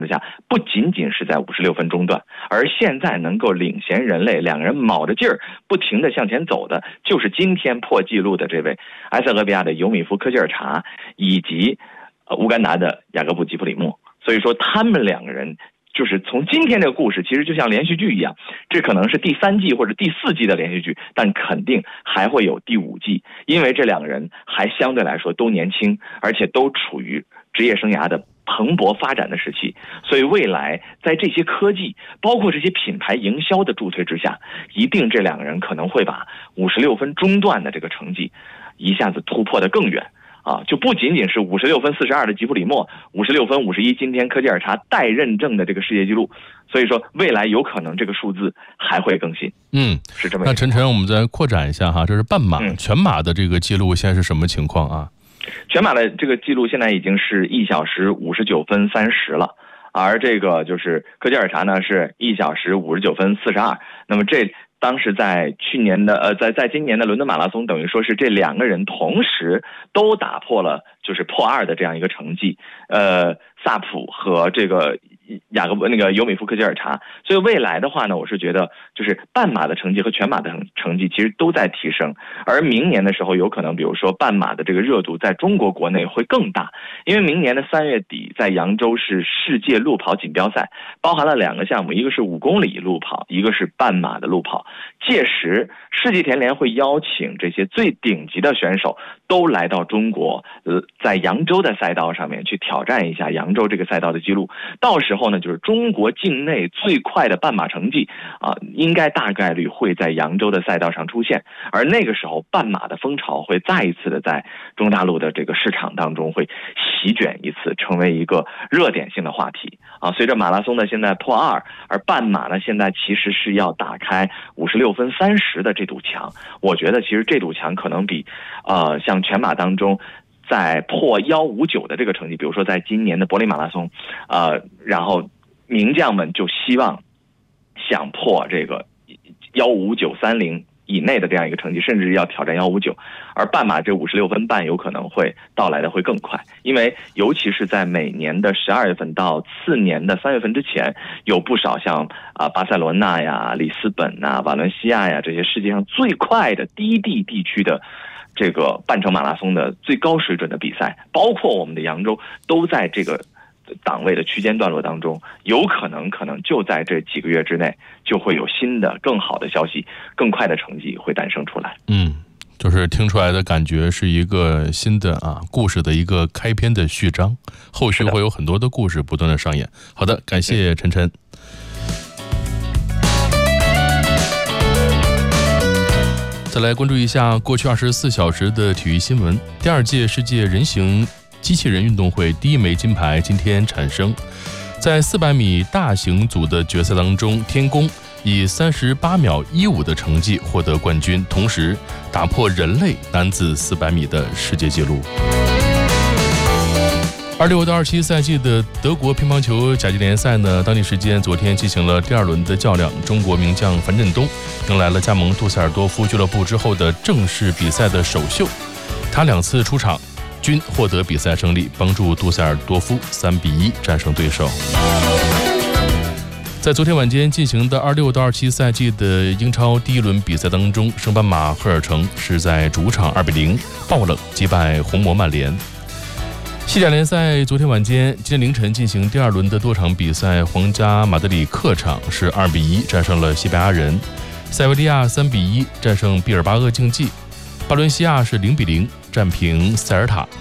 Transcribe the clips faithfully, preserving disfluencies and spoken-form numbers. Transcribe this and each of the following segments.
下，不仅仅是在五十六分中段，而现在能够领衔人类，两个人卯着劲儿不停地向前走的，就是今天破纪录的这位埃塞俄比亚的尤米夫科吉尔查以及呃乌干达的雅各布吉普里莫。所以说他们两个人就是从今天这个故事其实就像连续剧一样，这可能是第三季或者第四季的连续剧，但肯定还会有第五季，因为这两个人还相对来说都年轻，而且都处于职业生涯的蓬勃发展的时期，所以未来在这些科技包括这些品牌营销的助推之下，一定这两个人可能会把五十六分中段的这个成绩一下子突破得更远啊，就不仅仅是五十六分四十二的吉普里莫，五十六分五十一今天科吉尔查待认证的这个世界纪录，所以说未来有可能这个数字还会更新。 嗯， 是这么。 那晨晨，我们再扩展一下哈，这是半马、 嗯、 全马的这个记录现在是什么情况啊？ 全马的这个记录现在已经是一小时五十九分三十了，而这个就是科吉尔查呢是一小时五十九分四十二。那么这当时在去年的呃，在在今年的伦敦马拉松，等于说是这两个人同时都打破了就是破二的这样一个成绩，呃，萨普和这个雅各布那个尤米夫科吉尔查。所以未来的话呢，我是觉得就是半马的成绩和全马的成绩其实都在提升，而明年的时候有可能比如说半马的这个热度在中国国内会更大，因为明年的三月底在扬州是世界路跑锦标赛，包含了两个项目，一个是五公里路跑，一个是半马的路跑。届时世纪田联会邀请这些最顶级的选手都来到中国，呃，在扬州的赛道上面去挑战一下扬州这个赛道的记录。到时候呢，就是中国境内最快的半马成绩啊、呃，应该大概率会在扬州的赛道上出现。而那个时候，半马的风潮会再一次的在中大陆的这个市场当中会席卷一次，成为一个热点性的话题啊。随着马拉松的现在破二，而半马呢现在其实是要打开五十六分三十的这堵墙。我觉得其实这堵墙可能比呃像全马当中在破一五九的这个成绩，比如说在今年的柏林马拉松，呃，然后名将们就希望想破这个一五九三零以内的这样一个成绩，甚至要挑战一五九，而半马这五十六分半有可能会到来的会更快，因为尤其是在每年的十二月份到次年的三月份之前，有不少像啊、呃、巴塞罗那呀、里斯本呐、瓦伦西亚呀这些世界上最快的低地地区的这个半程马拉松的最高水准的比赛，包括我们的扬州，都在这个档位的区间段落当中，有可能可能就在这几个月之内就会有新的更好的消息，更快的成绩会诞生出来。 嗯，就是听出来的感觉是一个新的啊故事的一个开篇的序章，后续会有很多的故事不断的上演。好的，感谢晨晨。再来关注一下过去二十四小时的体育新闻。第二届世界人形机器人运动会第一枚金牌今天产生，在四百米大型组的决赛当中，天宫以三十八秒一五的成绩获得冠军，同时打破人类男子四百米的世界纪录。二六到二七赛季的德国乒乓球甲级联赛呢，当地时间昨天进行了第二轮的较量，中国名将樊振东迎来了加盟杜塞尔多夫俱乐部之后的正式比赛的首秀，他两次出场均获得比赛胜利，帮助杜塞尔多夫三比一战胜对手。在昨天晚间进行的二六到二七赛季的英超第一轮比赛当中，升班马赫尔城是在主场二比零爆冷击败红魔曼联。西甲联赛昨天晚间今天凌晨进行第二轮的多场比赛，皇家马德里客场是二比一战胜了西班牙人，塞维利亚三比一战胜毕尔巴鄂竞技，巴伦西亚是零比零战平塞尔塔。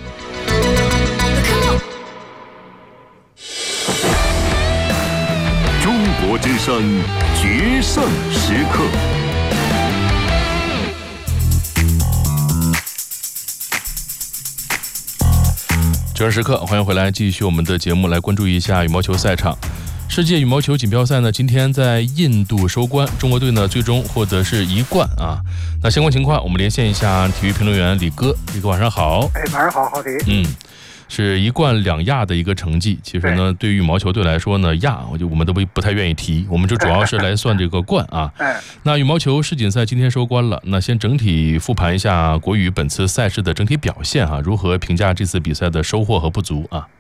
中国之声决胜时刻。 决胜时刻，欢迎回来，继续我们的节目，来关注一下羽毛球赛场。世界羽毛球锦标赛呢，今天在印度收官，中国队呢最终获得是一冠啊。那相关情况，我们连线一下体育评论员李哥，李哥晚上好。 哎，晚上好，郝体。 嗯。是一冠两亚的一个成绩，其实呢，对于羽毛球队来说呢，亚我就我们都不不太愿意提，我们就主要是来算这个冠啊。那羽毛球世锦赛今天收官了，那先整体复盘一下国羽本次赛事的整体表现啊，如何评价这次比赛的收获和不足啊？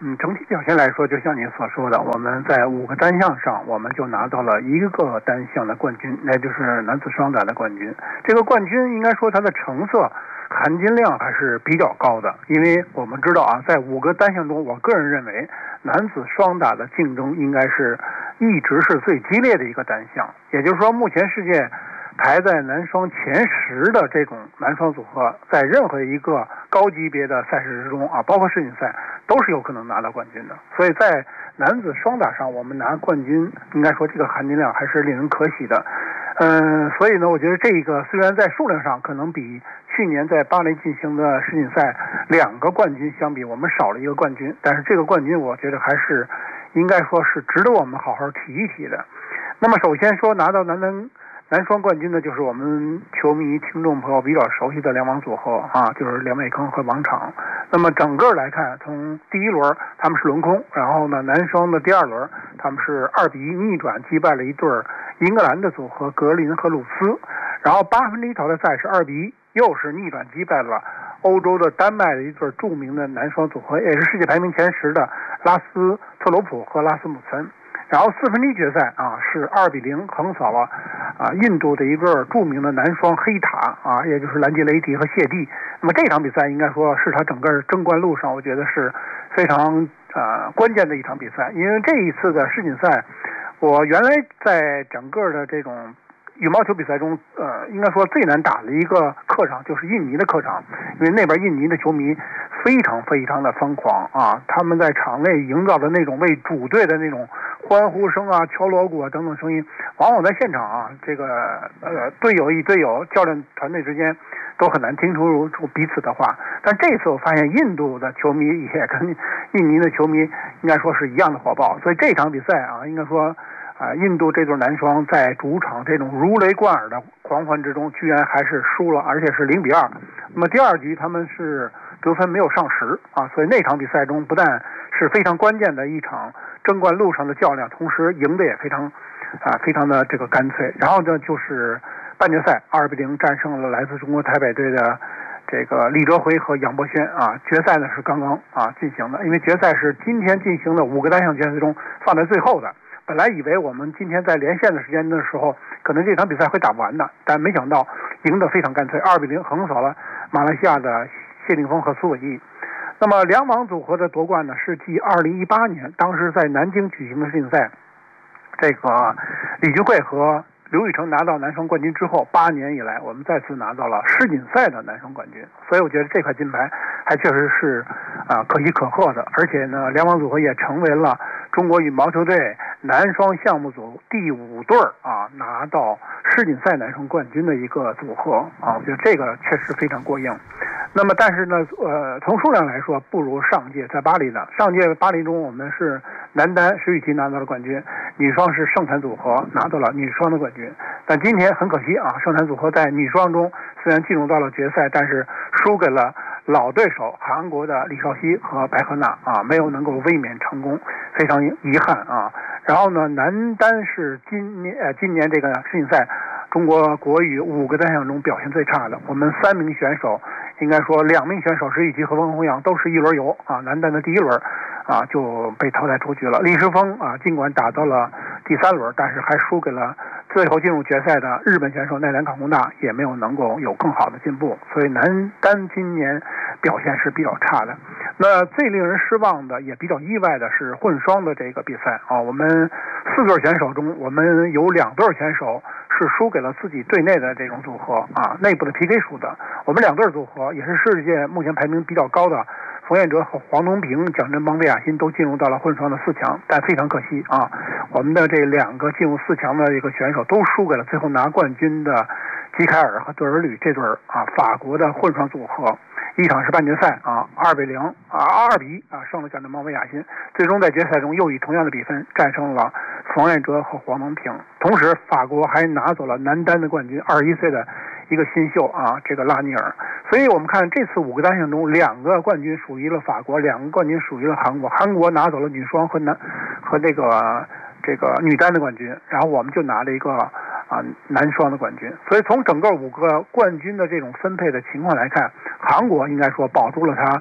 嗯，整体表现来说，就像您所说的，我们在五个单项上，我们就拿到了一个单项的冠军，那就是男子双打的冠军。这个冠军应该说它的成色含金量还是比较高的，因为我们知道啊，在五个单项中，我个人认为男子双打的竞争应该是一直是最激烈的一个单项。也就是说，目前世界排在男双前十的这种男双组合，在任何一个高级别的赛事之中啊，包括世锦赛，都是有可能拿到冠军的。所以在男子双打上，我们拿冠军，应该说这个含金量还是令人可喜的。嗯，所以呢，我觉得这个虽然在数量上可能比去年在巴黎进行的世锦赛两个冠军相比，我们少了一个冠军，但是这个冠军我觉得还是应该说是值得我们好好提一提的。那么首先说拿到男单男双冠军呢，就是我们球迷听众朋友比较熟悉的两网组合啊，就是梁伟铿和王昶。那么整个来看，从第一轮他们是轮空，然后呢男双的第二轮他们是二比一逆转击败了一对英格兰的组合格林和鲁斯，然后八分之一淘汰赛是二比一又是逆转击败了欧洲的丹麦的一对著名的男双组合，也是世界排名前十的拉斯特罗普和拉斯姆森。然后四分之一决赛啊是二比零横扫了啊印度的一对著名的男双黑塔啊，也就是兰杰雷迪和谢蒂。那么这场比赛应该说是他整个争冠路上我觉得是非常呃关键的一场比赛，因为这一次的世锦赛，我原来在整个的这种羽毛球比赛中，呃，应该说最难打的一个客场就是印尼的客场，因为那边印尼的球迷非常非常的疯狂啊，他们在场内营造的那种为主队的那种欢呼声啊、敲锣鼓啊等等声音，往往在现场啊，这个呃队友与队友、教练团队之间都很难听出出彼此的话。但这次我发现印度的球迷也跟印尼的球迷应该说是一样的火爆，所以这场比赛啊，应该说。啊，印度这对男双在主场这种如雷贯耳的狂欢之中，居然还是输了，而且是零比二。那么第二局他们是得分没有上十啊，所以那场比赛中不但是非常关键的一场争冠路上的较量，同时赢得也非常啊非常的这个干脆。然后呢，就是半决赛二比零战胜了来自中国台北队的这个李哲辉和杨博轩啊。决赛呢是刚刚啊进行的，因为决赛是今天进行的五个单项决赛中放在最后的。本来以为我们今天在连线的时间的时候，可能这场比赛会打不完的，但没想到赢得非常干脆，二比零横扫了马来西亚的谢定峰和苏伟毅。那么两网组合的夺冠呢，是继二零一八年当时在南京举行的世锦赛，这个李俊慧和刘雨成拿到男双冠军之后，八年以来我们再次拿到了世锦赛的男双冠军，所以我觉得这块金牌还确实是啊、呃、可喜可贺的。而且呢，两网组合也成为了中国羽毛球队男双项目组第五对啊拿到世锦赛男双冠军的一个组合啊，我觉得这个确实非常过硬。那么，但是呢，呃，从数量来说，不如上届在巴黎的。上届巴黎中，我们是男单石宇奇拿到了冠军，女双是盛产组合拿到了女双的冠军。但今天很可惜啊，盛产组合在女双中虽然进入到了决赛，但是输给了老对手韩国的李绍熙和白鹤娜啊，没有能够卫冕成功，非常遗憾啊。然后呢，男单是今年呃今年这个世锦赛中国国羽五个单项中表现最差的，我们三名选手。应该说，两名选手石宇奇和翁宏阳都是一轮游啊，男单的第一轮啊就被淘汰出局了。李诗峰啊，尽管打到了第三轮，但是还输给了最后进入决赛的日本选手奈良冈功大，也没有能够有更好的进步。所以男单今年表现是比较差的。那最令人失望的，也比较意外的是混双的这个比赛啊，我们四对选手中，我们有两对选手是输给了自己队内的这种组合啊，内部的 P K 输的。我们两对组合也是世界目前排名比较高的冯彦哲和黄东萍、蒋振邦、魏雅欣都进入到了混双的四强，但非常可惜啊，我们的这两个进入四强的这个选手都输给了最后拿冠军的吉凯尔和德尔吕这对啊法国的混双组合。一场是半决赛啊，二比零啊，二比一啊胜了蒋振邦、魏雅欣，最终在决赛中又以同样的比分战胜了冯彦哲和黄东萍。同时，法国还拿走了男单的冠军，二十一岁的一个新秀啊，这个拉尼尔。所以我们看这次五个单项中，两个冠军属于了法国，两个冠军属于了韩国。韩国拿走了女双和男和这个这个女单的冠军，然后我们就拿了一个啊男双的冠军。所以从整个五个冠军的这种分配的情况来看，韩国应该说保住了他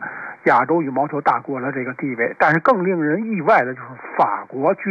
亚洲羽毛球大国的这个地位。但是更令人意外的就是法国居